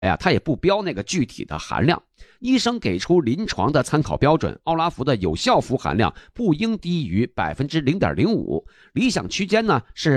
它也不标那个具体的含量。医生给出临床的参考标准，奥拉福的有效氟含量不应低于 0.05%， 理想区间呢是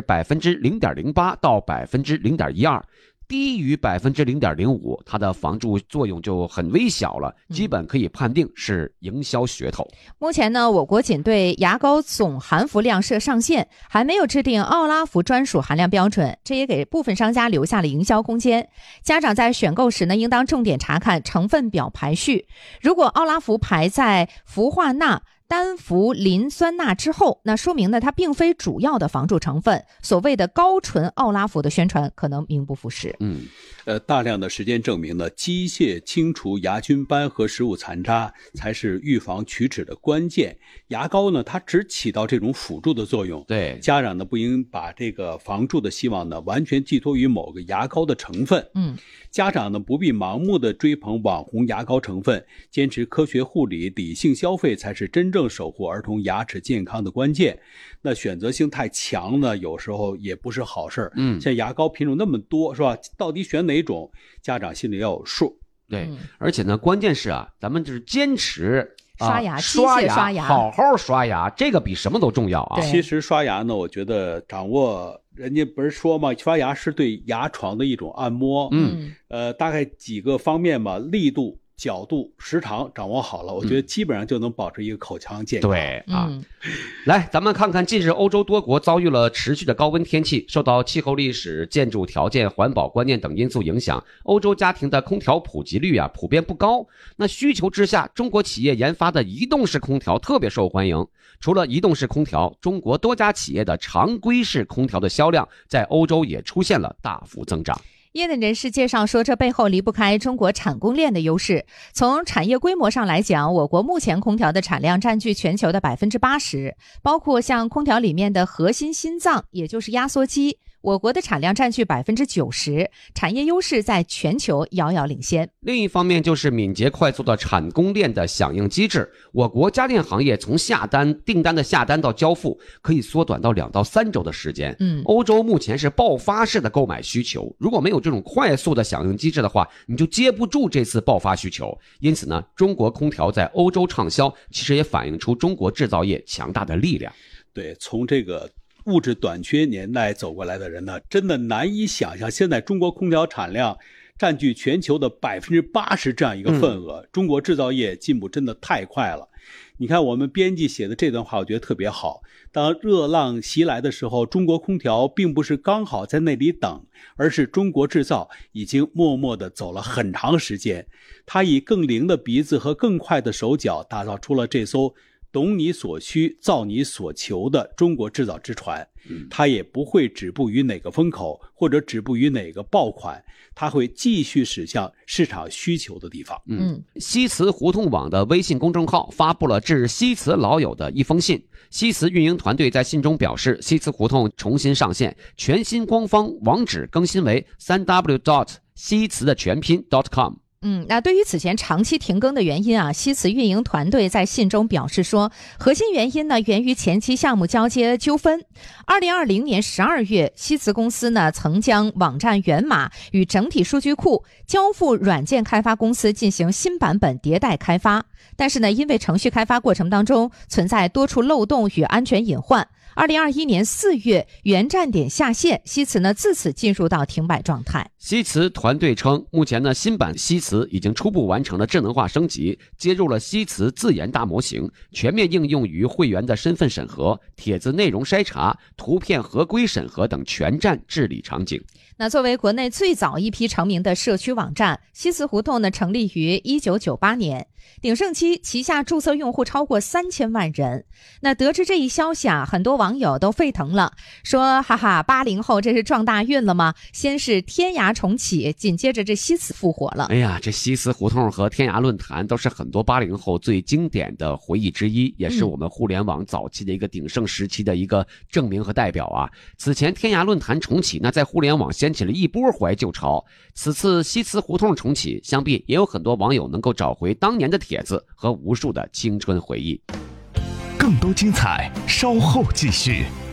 0.08% 到 0.12%。低于 0.05%， 它的防蛀作用就很微小了，基本可以判定是营销噱头。 目前呢，我国仅对牙膏总含氟量设上限，还没有制定奥拉福专属含量标准，这也给部分商家留下了营销空间。家长在选购时呢，应当重点查看成分表排序，如果奥拉福排在氟化钠、单氟磷酸钠之后，那说明呢它并非主要的防蛀成分，所谓的高纯奥拉福的宣传可能名不副实。 大量的实践证明呢，机械清除牙菌斑和食物残渣才是预防龋齿的关键。牙膏呢，它只起到这种辅助的作用。 对， 家长呢不应把这个防蛀的希望呢完全寄托于某个牙膏的成分。家长呢不必盲目的追捧网红牙膏成分，坚持科学护理、理性消费才是真正守护儿童牙齿健康的关键。那选择性太强呢，有时候也不是好事。像牙膏品种那么多，是吧？到底选哪种，家长心里要有数。 对，而且呢，关键是咱们就是坚持刷牙， 刷牙， 好好刷牙，这个比什么都重要啊。 其实刷牙呢，我觉得掌握，人家不是说嘛，刷牙是对牙床的一种按摩。大概几个方面吧，力度、角度、时长掌握好了，我觉得基本上就能保持一个口腔健康。 对来，咱们看看近日欧洲多国遭遇了持续的高温天气，受到气候历史、建筑条件、环保观念等因素影响，欧洲家庭的空调普及率普遍不高。那需求之下，中国企业研发的移动式空调特别受欢迎。除了移动式空调，中国多家企业的常规式空调的销量在欧洲也出现了大幅增长。 业内人士介绍说，这背后离不开中国产供链的优势。从产业规模上来讲，我国目前空调的产量占据全球的 80%， 包括像空调里面的核心心脏，也就是压缩机，我国的产量占据 90%， 产业优势在全球遥遥领先。 另一方面就是敏捷快速的产供链的响应机制，我国家电行业从订单的下单到交付可以缩短到2到3周的时间。欧洲目前是爆发式的购买需求，如果没有这种快速的响应机制的话，你就接不住这次爆发需求。因此呢，中国空调在欧洲畅销，其实也反映出中国制造业强大的力量。 对，从这个物质短缺年代走过来的人呢，真的难以想象现在中国空调产量占据全球的 80% 这样一个份额。中国制造业进步真的太快了。你看我们编辑写的这段话，我觉得特别好。当热浪袭来的时候，中国空调并不是刚好在那里等，而是中国制造已经默默地走了很长时间。它以更灵的鼻子和更快的手脚，打造出了这艘懂你所需、造你所求的中国制造之船。它也不会止步于哪个风口，或者止步于哪个爆款，它会继续驶向市场需求的地方。 西祠胡同网的微信公众号发布了致西祠老友的一封信。西祠运营团队在信中表示，西祠胡同重新上线，全新官方网址更新为 3w. 西祠的全拼 .com。 那对于此前长期停更的原因西祠运营团队在信中表示说，核心原因呢源于前期项目交接纠纷。2020年12月，西祠公司呢曾将网站源码与整体数据库交付软件开发公司进行新版本迭代开发，但是呢，因为程序开发过程当中存在多处漏洞与安全隐患，2021年4月原站点下线，西祠呢自此进入到停摆状态。 西祠团队称，目前呢新版西祠已经初步完成了智能化升级，接入了西祠自研大模型，全面应用于会员的身份审核、帖子内容筛查、图片合规审核等全站治理场景。 那作为国内最早一批成名的社区网站，西祠胡同呢成立于1998年，鼎盛期旗下注册用户超过3000万人。那得知这一消息很多网友都沸腾了，说哈哈，80后这是撞大运了吗？先是天涯重启，紧接着这西祠复活了。 哎呀，这西祠胡同和天涯论坛都是很多80后最经典的回忆之一，也是我们互联网早期的一个鼎盛时期的一个证明和代表啊。此前天涯论坛重启，那在互联网掀起了一波怀旧潮，此次西祠胡同重启，想必也有很多网友能够找回当年的帖子和无数的青春回忆。 更多精彩稍后继续。